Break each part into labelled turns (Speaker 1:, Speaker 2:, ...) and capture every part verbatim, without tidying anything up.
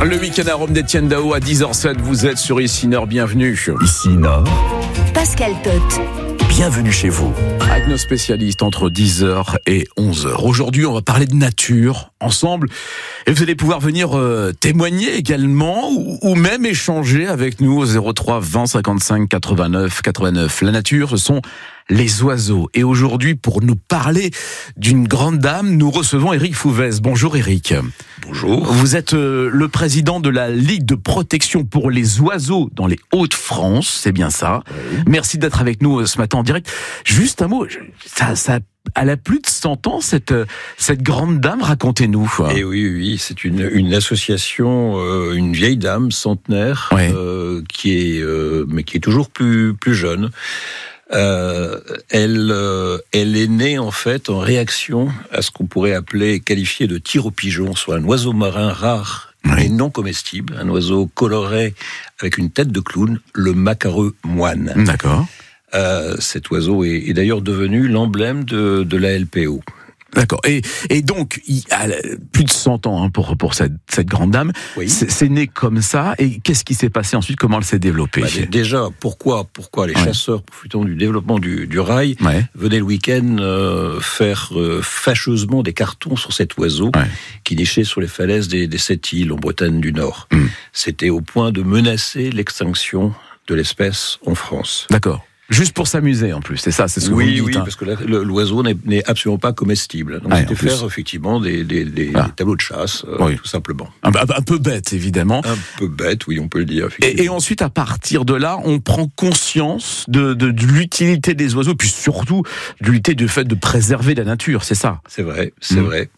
Speaker 1: Le week-end à Rome d'Étienne Dao à dix heures zéro sept, vous êtes sur Ici Nord, bienvenue.
Speaker 2: Ici Nord,
Speaker 3: Pascal Tot.
Speaker 2: bienvenue chez vous.
Speaker 1: Avec nos spécialistes entre dix heures et onze heures. Aujourd'hui, on va parler de nature ensemble. Et vous allez pouvoir venir euh, témoigner également ou, ou même échanger avec nous au zéro trois vingt cinquante-cinq quatre-vingt-neuf quatre-vingt-neuf. La nature, ce sont les oiseaux. Et aujourd'hui, pour nous parler d'une grande dame, nous recevons Éric Fouvez. Bonjour Éric.
Speaker 2: Bonjour.
Speaker 1: Vous êtes euh, le président de la Ligue de protection pour les oiseaux dans les Hauts-de-France, c'est bien ça. Oui. Merci d'être avec nous euh, ce matin en direct. Juste un mot, ça, ça elle a plus de cent ans, cette, cette grande dame, racontez-nous.
Speaker 4: Et oui, oui, c'est une, une association, euh, une vieille dame centenaire, ouais. euh, qui est, euh, mais qui est toujours plus, plus jeune. Euh, elle, euh, elle est née en fait en réaction à ce qu'on pourrait appeler, qualifier de tir au pigeon, soit un oiseau marin rare oui. et non comestible, un oiseau coloré avec une tête de clown, le macareux moine.
Speaker 1: D'accord.
Speaker 4: Euh, cet oiseau est, est d'ailleurs devenu l'emblème de, de la L P O.
Speaker 1: D'accord. Et, et donc, il a plus de cent ans hein, pour, pour cette, cette grande dame. Oui. C'est, c'est né comme ça. Et qu'est-ce qui s'est passé ensuite? Comment elle s'est développée?
Speaker 4: bah, Déjà, pourquoi, pourquoi les ouais. chasseurs, profitant du développement du, du rail, ouais. venaient le week-end euh, faire euh, fâcheusement des cartons sur cet oiseau ouais. qui nichait sur les falaises des, des sept îles en Bretagne du Nord. Mmh. C'était au point de menacer l'extinction de l'espèce en France.
Speaker 1: D'accord. Juste pour s'amuser en plus, c'est ça, c'est ce que
Speaker 4: oui,
Speaker 1: vous dites.
Speaker 4: Oui,
Speaker 1: hein.
Speaker 4: parce que là, le, l'oiseau n'est, n'est absolument pas comestible. Donc, ah, c'était faire effectivement des, des, des, ah. des tableaux de chasse, euh, oui. tout simplement.
Speaker 1: Un, un, un peu bête, évidemment.
Speaker 4: Un peu bête, oui, on peut le dire.
Speaker 1: Et, et ensuite, à partir de là, on prend conscience de, de, de l'utilité des oiseaux, puis surtout de l'utilité du fait de préserver la nature, c'est ça.
Speaker 4: C'est vrai, c'est mmh. vrai.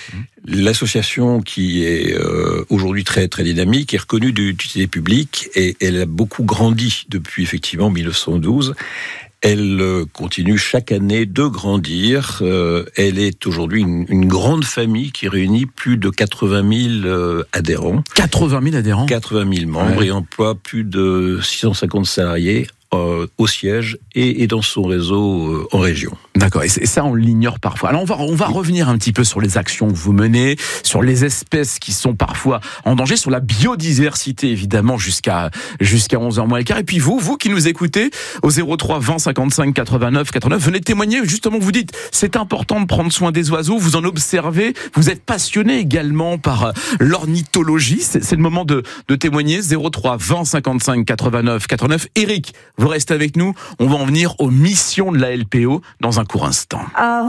Speaker 4: L'association qui est euh, aujourd'hui très très dynamique est reconnue d'utilité publique et elle a beaucoup grandi depuis effectivement mille neuf cent douze. Elle euh, continue chaque année de grandir. Euh, elle est aujourd'hui une, une grande famille qui réunit plus de quatre-vingt mille euh, adhérents.
Speaker 1: quatre-vingt mille adhérents.
Speaker 4: quatre-vingt mille membres ouais. et emploie plus de six cent cinquante salariés. Euh, au siège et, et dans son réseau euh, en région.
Speaker 1: D'accord, et, et ça on l'ignore parfois. Alors on va, on va revenir un petit peu sur les actions que vous menez, sur les espèces qui sont parfois en danger, sur la biodiversité évidemment jusqu'à, jusqu'à onze heures moins le quart. Et puis vous, vous qui nous écoutez au zéro trois vingt cinquante-cinq quatre-vingt-neuf quatre-vingt-neuf, venez témoigner, justement vous dites c'est important de prendre soin des oiseaux, vous en observez, vous êtes passionné également par l'ornithologie, c'est, c'est le moment de, de témoigner. Zéro trois vingt cinquante-cinq quatre-vingt-neuf quatre-vingt-neuf. Éric, vous restez avec nous, on va en venir aux missions de la L P O dans un court instant.
Speaker 3: Ah.